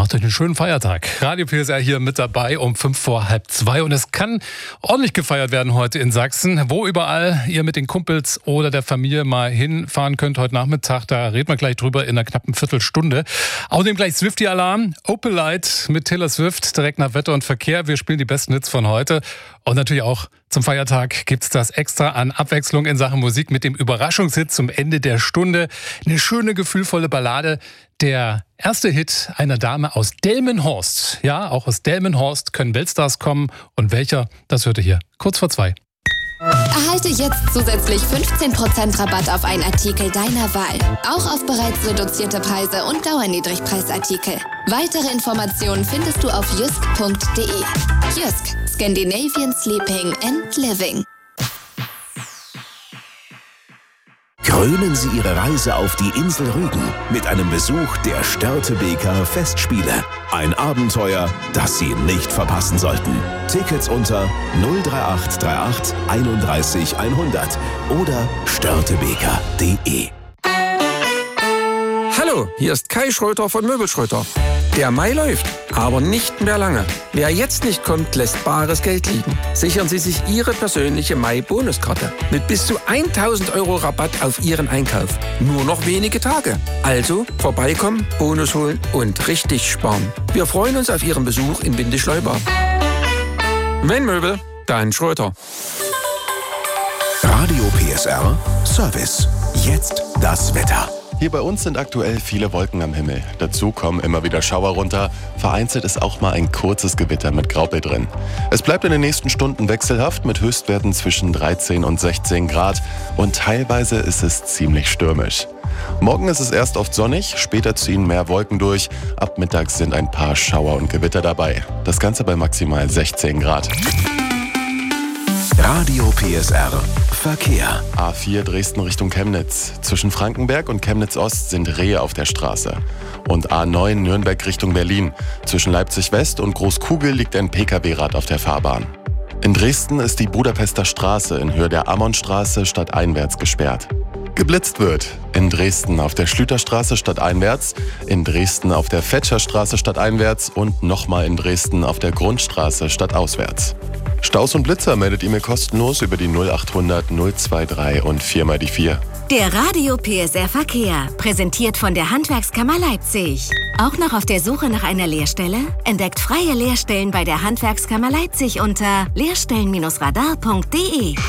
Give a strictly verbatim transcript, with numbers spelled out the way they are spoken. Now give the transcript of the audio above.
Macht euch einen schönen Feiertag. Radio P S R hier mit dabei um fünf vor halb zwei. Und es kann ordentlich gefeiert werden heute in Sachsen. Wo überall ihr mit den Kumpels oder der Familie mal hinfahren könnt heute Nachmittag, da reden wir gleich drüber in einer knappen Viertelstunde. Außerdem gleich Swiftie-Alarm, Opelite mit Taylor Swift, direkt nach Wetter und Verkehr. Wir spielen die besten Hits von heute. Und natürlich auch zum Feiertag gibt's das extra an Abwechslung in Sachen Musik mit dem Überraschungshit zum Ende der Stunde. Eine schöne, gefühlvolle Ballade. Der erste Hit einer Dame aus Delmenhorst. Ja, auch aus Delmenhorst können Weltstars kommen. Und welcher, das hört ihr hier kurz vor zwei. Erhalte jetzt zusätzlich fünfzehn Prozent Rabatt auf einen Artikel deiner Wahl. Auch auf bereits reduzierte Preise und Dauerniedrigpreisartikel. Weitere Informationen findest du auf jysk punkt de. Jysk, Scandinavian Sleeping and Living. Krönen Sie Ihre Reise auf die Insel Rügen mit einem Besuch der Störtebeker Festspiele. Ein Abenteuer, das Sie nicht verpassen sollten. Tickets unter null drei acht drei acht einunddreißig hundert oder störtebeker punkt de. Hallo, hier ist Kai Schröter von Möbelschröter. Der Mai läuft, aber nicht mehr lange. Wer jetzt nicht kommt, lässt bares Geld liegen. Sichern Sie sich Ihre persönliche Mai-Bonuskarte mit bis zu tausend Euro Rabatt auf Ihren Einkauf. Nur noch wenige Tage. Also vorbeikommen, Bonus holen und richtig sparen. Wir freuen uns auf Ihren Besuch in Windischleuber. Wenn Möbel, dann Schröter. Radio P S R Service. Jetzt das Wetter. Hier bei uns sind aktuell viele Wolken am Himmel. Dazu kommen immer wieder Schauer runter. Vereinzelt ist auch mal ein kurzes Gewitter mit Graupel drin. Es bleibt in den nächsten Stunden wechselhaft mit Höchstwerten zwischen dreizehn und sechzehn Grad. Und teilweise ist es ziemlich stürmisch. Morgen ist es erst oft sonnig, später ziehen mehr Wolken durch. Ab mittags sind ein paar Schauer und Gewitter dabei. Das Ganze bei maximal sechzehn Grad. Radio P S R Verkehr. A vier Dresden Richtung Chemnitz. Zwischen Frankenberg und Chemnitz Ost sind Rehe auf der Straße. Und A neun Nürnberg Richtung Berlin. Zwischen Leipzig West und Großkugel liegt ein P K W-Rad auf der Fahrbahn. In Dresden ist die Budapester Straße in Höhe der Ammonstraße stadteinwärts gesperrt. Geblitzt wird. In Dresden auf der Schlüterstraße stadteinwärts, in Dresden auf der Fetscherstraße stadteinwärts und nochmal in Dresden auf der Grundstraße stadtauswärts. Staus und Blitzer meldet ihr mir kostenlos über die null achthundert null drei und vier mal die vier. Der Radio P S R Verkehr, präsentiert von der Handwerkskammer Leipzig. Auch noch auf der Suche nach einer Lehrstelle? Entdeckt freie Lehrstellen bei der Handwerkskammer Leipzig unter lehrstellen Radar punkt de.